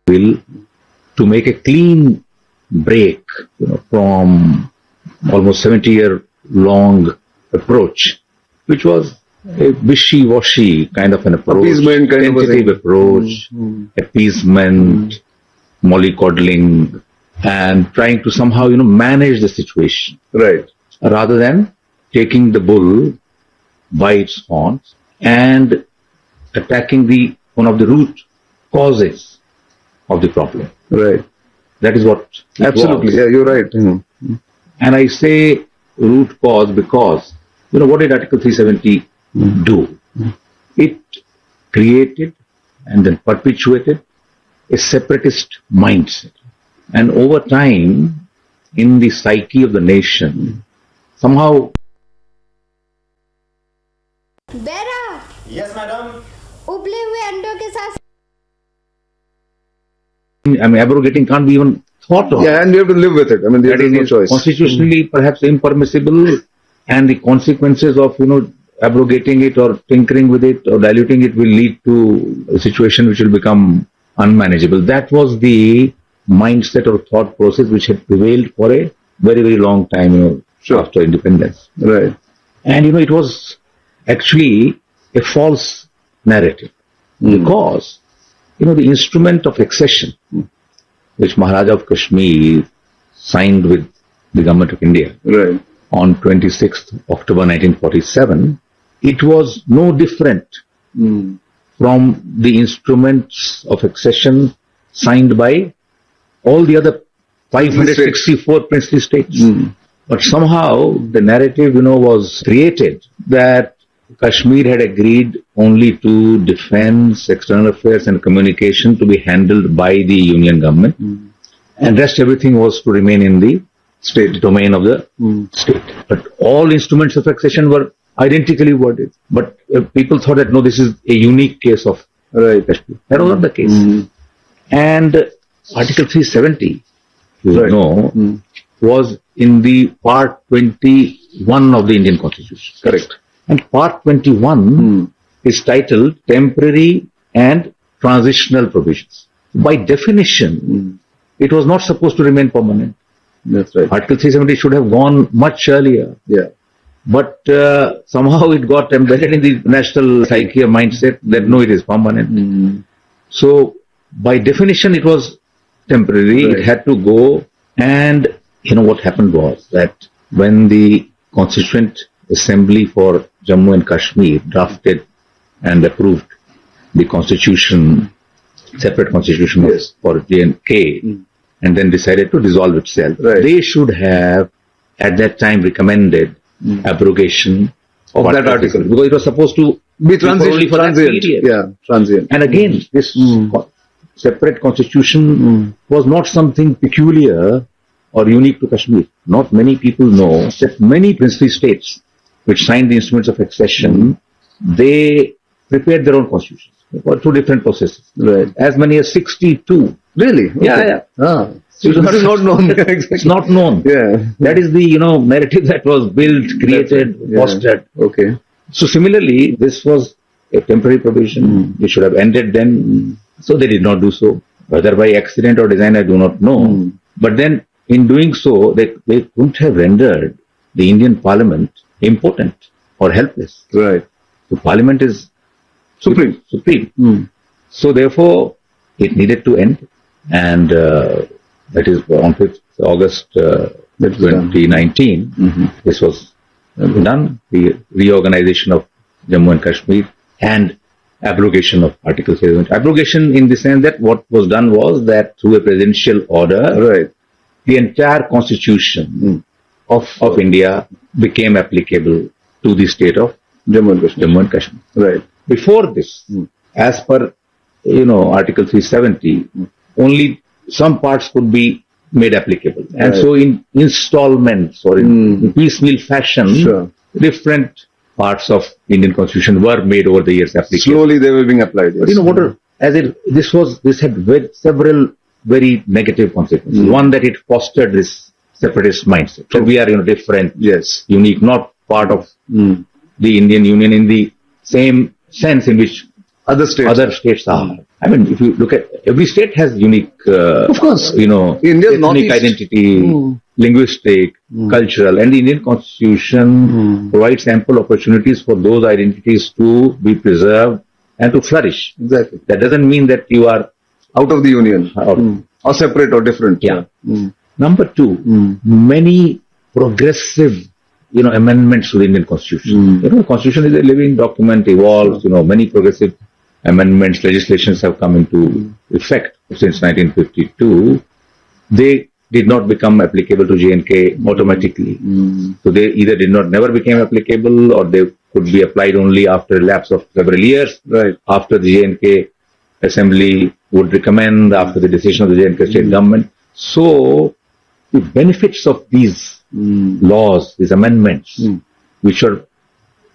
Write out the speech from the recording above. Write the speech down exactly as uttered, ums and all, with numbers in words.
will to make a clean break, you know, from almost seventy year long approach, which was a wishy-washy kind of an approach, appeasement kind tentative of approach, mm-hmm. appeasement, mm-hmm. mollycoddling, and trying to somehow, you know, manage the situation. Right. Rather than taking the bull by its horns and attacking the one of the root causes of the problem. Right. That is what. Absolutely. Was. Yeah, you're right. Mm-hmm. And I say root cause because, you know, what did Article three seventy mm-hmm. do? Mm-hmm. It created and then perpetuated a separatist mindset. And over time, in the psyche of the nation, somehow. बेरा। Yes, madam. उबले हुए अंडों के साथ। I mean, abrogating can't be even thought of. Yeah, and we have to live with it. I mean, there is no choice. Constitutionally, mm-hmm. perhaps impermissible, and the consequences of, you know, abrogating it or tinkering with it or diluting it will lead to a situation which will become unmanageable. That was the mindset or thought process which had prevailed for a very, very long time, you know, sure. after independence. Right. And, you know, it was actually a false narrative mm. because, you know, the instrument of accession, mm. which Maharaja of Kashmir signed with the government of India right. on twenty-sixth October nineteen forty-seven, it was no different mm. from the instruments of accession signed by all the other five hundred sixty-four princely states. Mm. But somehow the narrative, you know, was created that Kashmir had agreed only to defense, external affairs and communication to be handled by the union government. Mm. And rest everything was to remain in the state domain of the mm. state. But all instruments of accession were identically worded. But uh, people thought that, no, this is a unique case of right. Kashmir. That was not the case. Mm. And uh, Article three seventy, you right. know, mm. was in the Part twenty-one of the Indian Constitution. Correct. And Part twenty-one mm. is titled Temporary and Transitional Provisions. By definition, mm. it was not supposed to remain permanent. That's right. Article three seventy should have gone much earlier. Yeah. But uh, somehow it got embedded in the national psyche or mindset that no, it is permanent. Mm. So by definition, it was temporary. Right. It had to go. And you know what happened was that when the Constituent Assembly for Jammu and Kashmir drafted and approved the constitution, separate constitution yes. for J and K, mm. and then decided to dissolve itself, right. they should have at that time recommended mm. abrogation of that article because it was supposed to be transition, for transient. Yeah, transient. And again, this mm. co- separate constitution mm. was not something peculiar or unique to Kashmir. Not many people know that many princely states which signed the instruments of accession, they prepared their own constitutions for two different processes. Right. As many as sixty-two. Really? Okay. Yeah, yeah. Ah. So it is not known. It's not known. Yeah. That is the, you know, narrative that was built, created, yeah. fostered. Okay. So similarly, this was a temporary provision. Mm. They should have ended then. Mm. So they did not do so. Whether by accident or design, I do not know. Mm. But then in doing so, they, they couldn't have rendered the Indian Parliament impotent or helpless. Right. So Parliament is supreme. Supreme. Mm. So therefore, it needed to end. And uh, that is on fifth August uh, twenty nineteen. Mm-hmm. This was done. The reorganization of Jammu and Kashmir and abrogation of Article seven. Abrogation in the sense that what was done was that through a presidential order, right. the entire constitution mm. of, of India became applicable to the state of Jammu and Kashmir. Jammu and Kashmir. Right. Before this, mm. as per, you know, Article three seventy, mm. only some parts could be made applicable. Right. And so in installments or in mm. piecemeal fashion, sure. different parts of Indian Constitution were made over the years applicable. Slowly they were being applied. Yes. But you know what, are, as it, this was, this had very, several very negative consequences. Mm. One, that it fostered this separatist mindset. That we are, you know, different, yes, unique, not part of mm. the Indian Union in the same sense in which other states, other states are. I mean, if you look at every state has unique, uh, Of course. you know, India's ethnic northeast. identity, Mm. linguistic, cultural, and the Indian Constitution Mm. provides ample opportunities for those identities to be preserved and to flourish. Exactly. That doesn't mean that you are Out of the union. out. Mm. Or separate or different. Yeah. Mm. Number two, Mm. many progressive, you know, amendments to the Indian Constitution. Mm. You know, the Constitution is a living document, evolves. You know, many progressive amendments, legislations have come into effect since nineteen fifty-two. They did not become applicable to J and K automatically. Mm. So they either did not never became applicable, or they could be applied only after a lapse of several years. Right. After the J and K Assembly would recommend, after the decision of the J and K state government. So the benefits of these Mm. laws, these amendments, Mm. which are